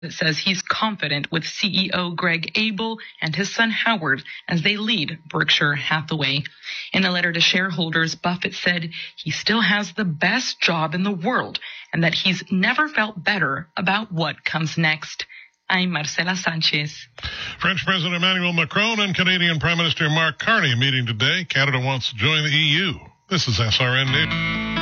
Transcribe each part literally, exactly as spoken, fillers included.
It says he's confident with C E O Greg Abel and his son Howard as they lead Berkshire Hathaway. In a letter to shareholders, Buffett said he still has the best job in the world and that he's never felt better about what comes next. I'm Marcela Sanchez. French President Emmanuel Macron and Canadian Prime Minister Mark Carney meeting today. Canada wants to join the E U. This is S R N News.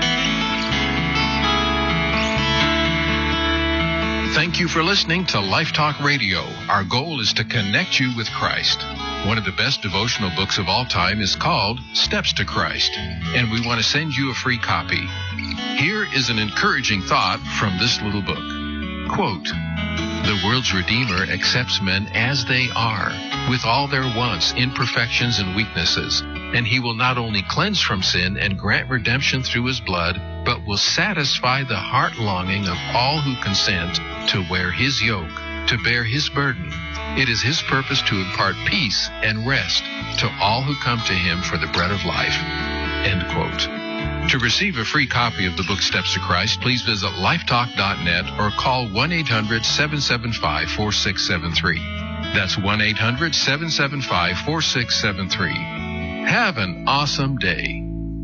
Thank you for listening to Life Talk Radio. Our goal is to connect you with Christ. One of the best devotional books of all time is called Steps to Christ, and we want to send you a free copy. Here is an encouraging thought from this little book. Quote, "The world's Redeemer accepts men as they are, with all their wants, imperfections, and weaknesses, and he will not only cleanse from sin and grant redemption through his blood, but will satisfy the heart longing of all who consent to wear his yoke, to bear his burden. It is his purpose to impart peace and rest to all who come to him for the bread of life." End quote. To receive a free copy of the book Steps to Christ, please visit lifetalk dot net or call one eight hundred seven seven five four six seven three. That's one eight hundred seven seven five four six seven three. Have an awesome day.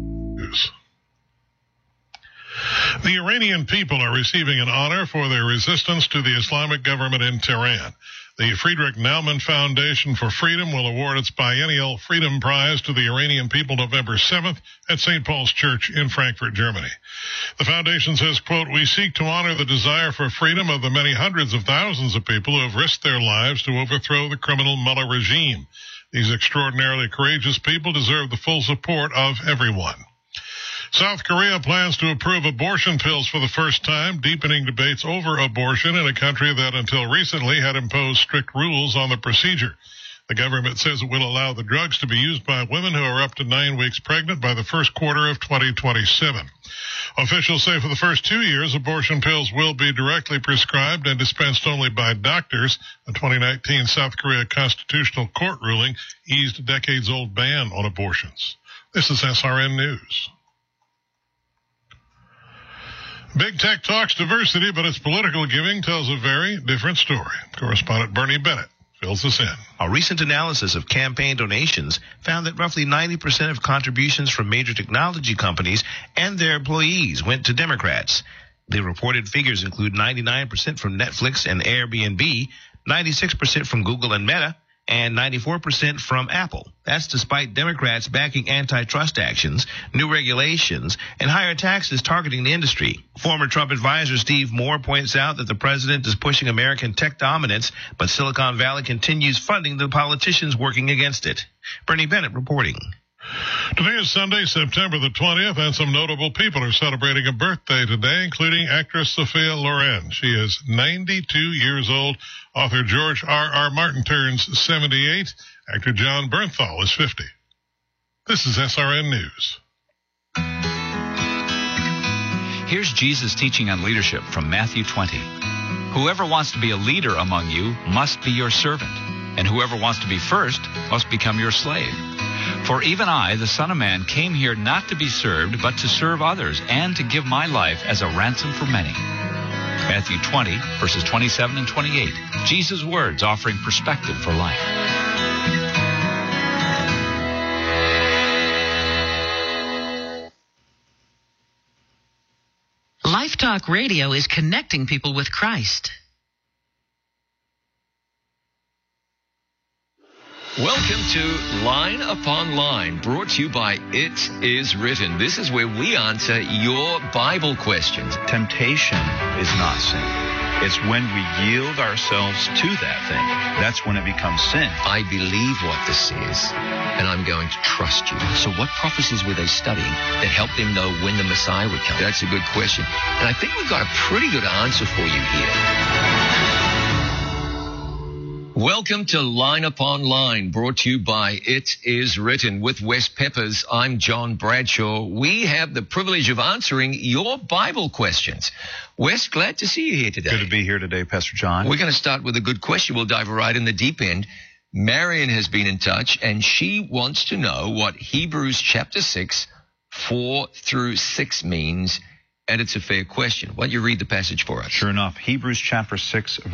The Iranian people are receiving an honor for their resistance to the Islamic government in Tehran. The Friedrich Naumann Foundation for Freedom will award its biennial Freedom Prize to the Iranian people November seventh at Saint Paul's Church in Frankfurt, Germany. The foundation says, quote, "We seek to honor the desire for freedom of the many hundreds of thousands of people who have risked their lives to overthrow the criminal Mullah regime. These extraordinarily courageous people deserve the full support of everyone." South Korea plans to approve abortion pills for the first time, deepening debates over abortion in a country that until recently had imposed strict rules on the procedure. The government says it will allow the drugs to be used by women who are up to nine weeks pregnant by the first quarter of twenty twenty-seven. Officials say for the first two years, abortion pills will be directly prescribed and dispensed only by doctors. A twenty nineteen South Korea Constitutional Court ruling eased a decades-old ban on abortions. This is S R N News. Big Tech talks diversity, but its political giving tells a very different story. Correspondent Bernie Bennett fills us in. A recent analysis of campaign donations found that roughly ninety percent of contributions from major technology companies and their employees went to Democrats. The reported figures include ninety-nine percent from Netflix and Airbnb, ninety-six percent from Google and Meta, and ninety-four percent from Apple. That's despite Democrats backing antitrust actions, new regulations, and higher taxes targeting the industry. Former Trump advisor Steve Moore points out that the president is pushing American tech dominance, but Silicon Valley continues funding the politicians working against it. Bernie Bennett reporting. Today is Sunday, September the twentieth, and some notable people are celebrating a birthday today, including actress Sophia Loren. She is ninety-two years old. Author George R R. Martin turns seventy-eight. Actor John Bernthal is fifty. This is S R N News. Here's Jesus teaching on leadership from Matthew twenty. Whoever wants to be a leader among you must be your servant, and whoever wants to be first must become your slave. For even I, the Son of Man, came here not to be served, but to serve others, and to give my life as a ransom for many. Matthew twenty, verses twenty-seven and twenty-eight. Jesus' words offering perspective for life. Life Talk Radio is connecting people with Christ. Welcome to Line Upon Line, brought to you by It Is Written. This is where we answer your Bible questions. Temptation is not sin. It's when we yield ourselves to that thing. That's when it becomes sin. I believe what this is, and I'm going to trust you. So what prophecies were they studying that helped them know when the Messiah would come? That's a good question. And I think we've got a pretty good answer for you here. Welcome to Line Upon Line, brought to you by It Is Written. With Wes Peppers, I'm John Bradshaw. We have the privilege of answering your Bible questions. Wes, glad to see you here today. Good to be here today, Pastor John. We're going to start with a good question. We'll dive right in the deep end. Marion has been in touch, and she wants to know what Hebrews chapter six, four through six means. and it's a fair question. Why don't you read the passage for us? Sure enough, Hebrews chapter six,